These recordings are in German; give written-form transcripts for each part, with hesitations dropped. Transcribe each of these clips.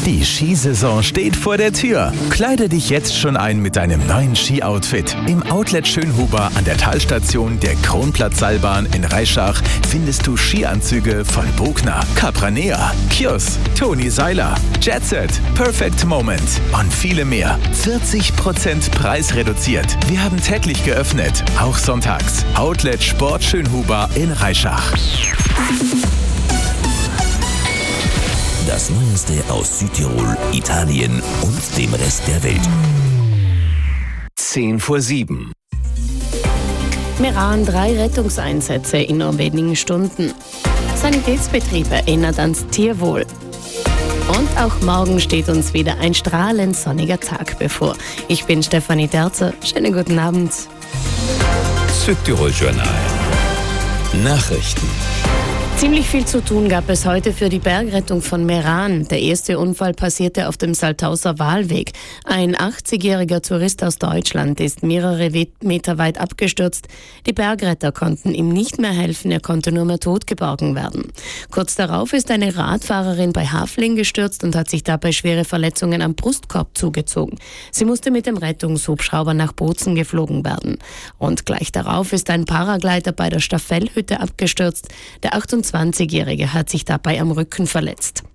Die Skisaison steht vor der Tür. Kleide dich jetzt schon ein mit deinem neuen Ski-Outfit. Im Outlet Schönhuber an der Talstation der Kronplatzseilbahn in Reischach findest du Skianzüge von Bogner, Capranea, Kjos, Toni Seiler, Jetset, Perfect Moment und viele mehr. 40% preisreduziert. Wir haben täglich geöffnet, auch sonntags. Outlet Sport Schönhuber in Reischach. Das Neueste aus Südtirol, Italien und dem Rest der Welt. 6:50. Meran 3 Rettungseinsätze in nur wenigen Stunden. Sanitätsbetrieb erinnert ans Tierwohl. Und auch morgen steht uns wieder ein strahlend sonniger Tag bevor. Ich bin Stefanie Derzer. Schönen guten Abend. Südtirol Journal. Nachrichten. Ziemlich viel zu tun gab es heute für die Bergrettung von Meran. Der erste Unfall passierte auf dem Saltauser Wahlweg. Ein 80-jähriger Tourist aus Deutschland ist mehrere Meter weit abgestürzt. Die Bergretter konnten ihm nicht mehr helfen, er konnte nur mehr tot geborgen werden. Kurz darauf ist eine Radfahrerin bei Hafling gestürzt und hat sich dabei schwere Verletzungen am Brustkorb zugezogen. Sie musste mit dem Rettungshubschrauber nach Bozen geflogen werden. Und gleich darauf ist ein Paragleiter bei der Staffellhütte abgestürzt. Der 28-Jährige hat sich dabei am Rücken verletzt.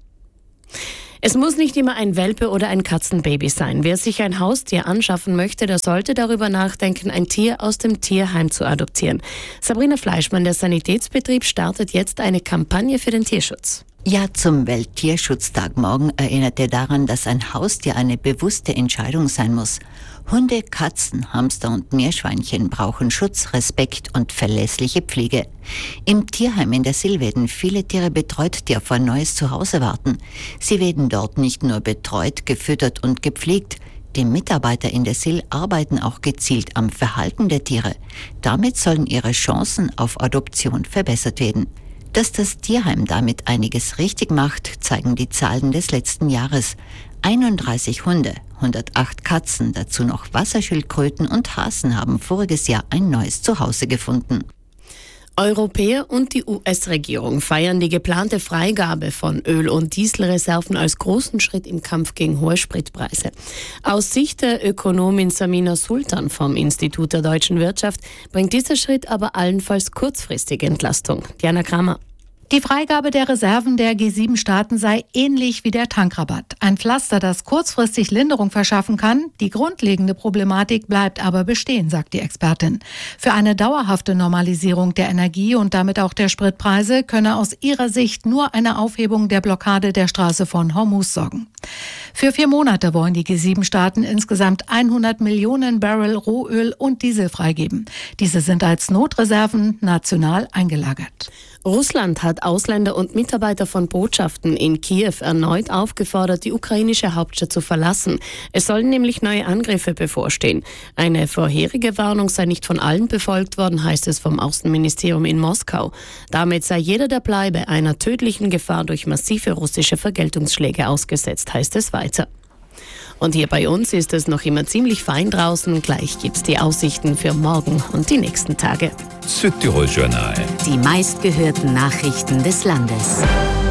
Es muss nicht immer ein Welpe oder ein Katzenbaby sein. Wer sich ein Haustier anschaffen möchte, der sollte darüber nachdenken, ein Tier aus dem Tierheim zu adoptieren. Sabrina Fleischmann, der Sanitätsbetrieb, startet jetzt eine Kampagne für den Tierschutz. Ja, zum Welttierschutztag morgen erinnert er daran, dass ein Haustier eine bewusste Entscheidung sein muss. Hunde, Katzen, Hamster und Meerschweinchen brauchen Schutz, Respekt und verlässliche Pflege. Im Tierheim in der Sill werden viele Tiere betreut, die auf ein neues Zuhause warten. Sie werden dort nicht nur betreut, gefüttert und gepflegt. Die Mitarbeiter in der Sill arbeiten auch gezielt am Verhalten der Tiere. Damit sollen ihre Chancen auf Adoption verbessert werden. Dass das Tierheim damit einiges richtig macht, zeigen die Zahlen des letzten Jahres. 31 Hunde, 108 Katzen, dazu noch Wasserschildkröten und Hasen haben voriges Jahr ein neues Zuhause gefunden. Europäer und die US-Regierung feiern die geplante Freigabe von Öl- und Dieselreserven als großen Schritt im Kampf gegen hohe Spritpreise. Aus Sicht der Ökonomin Samina Sultan vom Institut der deutschen Wirtschaft bringt dieser Schritt aber allenfalls kurzfristige Entlastung. Diana Kramer. Die Freigabe der Reserven der G7-Staaten sei ähnlich wie der Tankrabatt. Ein Pflaster, das kurzfristig Linderung verschaffen kann. Die grundlegende Problematik bleibt aber bestehen, sagt die Expertin. Für eine dauerhafte Normalisierung der Energie und damit auch der Spritpreise könne aus ihrer Sicht nur eine Aufhebung der Blockade der Straße von Hormuz sorgen. Für 4 Monate wollen die G7-Staaten insgesamt 100 Millionen Barrel Rohöl und Diesel freigeben. Diese sind als Notreserven national eingelagert. Russland hat Ausländer und Mitarbeiter von Botschaften in Kiew erneut aufgefordert, die ukrainische Hauptstadt zu verlassen. Es sollen nämlich neue Angriffe bevorstehen. Eine vorherige Warnung sei nicht von allen befolgt worden, heißt es vom Außenministerium in Moskau. Damit sei jeder, der bleibe, einer tödlichen Gefahr durch massive russische Vergeltungsschläge ausgesetzt, heißt es weiter. Und hier bei uns ist es noch immer ziemlich fein draußen. Gleich gibt's die Aussichten für morgen und die nächsten Tage. Südtirol Journal. Die meistgehörten Nachrichten des Landes.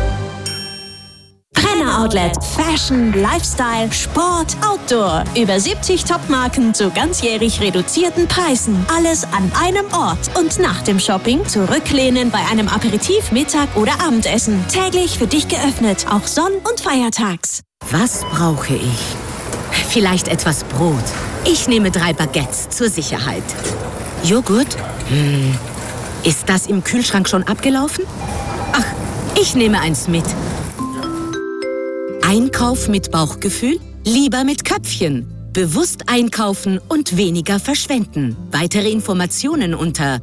Brenner Outlet. Fashion, Lifestyle, Sport, Outdoor. Über 70 Topmarken zu ganzjährig reduzierten Preisen. Alles an einem Ort. Und nach dem Shopping zurücklehnen bei einem Aperitif, Mittag oder Abendessen. Täglich für dich geöffnet, auch Sonn- und Feiertags. Was brauche ich? Vielleicht etwas Brot. Ich nehme 3 Baguettes zur Sicherheit. Joghurt? Ist das im Kühlschrank schon abgelaufen? Ach, ich nehme eins mit. Einkauf mit Bauchgefühl? Lieber mit Köpfchen. Bewusst einkaufen und weniger verschwenden. Weitere Informationen unter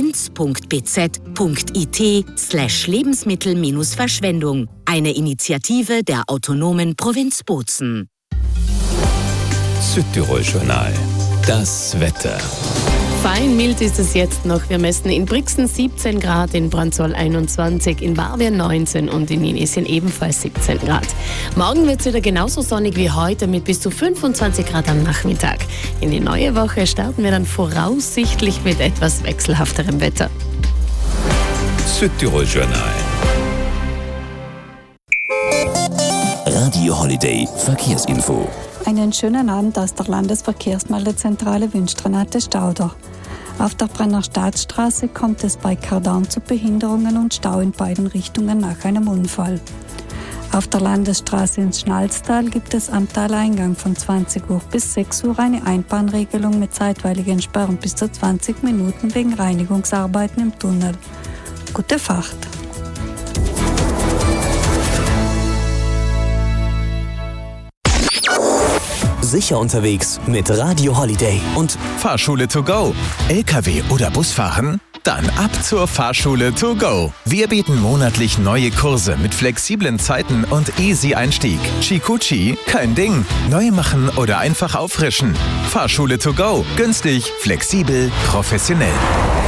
provinz.bz.it/Lebensmittel-Verschwendung. Eine Initiative der autonomen Provinz Bozen. Südtirol Journal. Das Wetter. Fein mild ist es jetzt noch. Wir messen in Brixen 17 Grad, in Branzoll 21, in Barwien 19 und in Inesien ebenfalls 17 Grad. Morgen wird es wieder genauso sonnig wie heute mit bis zu 25 Grad am Nachmittag. In die neue Woche starten wir dann voraussichtlich mit etwas wechselhafterem Wetter. Südtirol Journal. Radio Holiday Verkehrsinfo. Einen schönen Abend aus der Landesverkehrsmeldezentrale wünscht Renate Stauder. Auf der Brenner Staatsstraße kommt es bei Kardan zu Behinderungen und Stau in beiden Richtungen nach einem Unfall. Auf der Landesstraße ins Schnalztal gibt es am Taleingang von 20 Uhr bis 6 Uhr eine Einbahnregelung mit zeitweiligen Sperren bis zu 20 Minuten wegen Reinigungsarbeiten im Tunnel. Gute Fahrt! Sicher unterwegs mit Radio Holiday und Fahrschule to go. LKW oder Busfahren? Dann ab zur Fahrschule to go. Wir bieten monatlich neue Kurse mit flexiblen Zeiten und easy Einstieg. Chikuchi, kein Ding. Neu machen oder einfach auffrischen. Fahrschule to go. Günstig, flexibel, professionell.